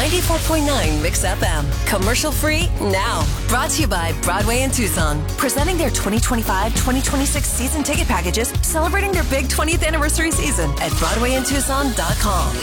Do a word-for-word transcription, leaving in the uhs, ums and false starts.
ninety-four point nine Mix F M. Commercial free now. Brought to you by Broadway in Tucson. Presenting their twenty twenty-five twenty twenty-six season ticket packages, celebrating their big twentieth anniversary season at Broadway in Tucson dot com.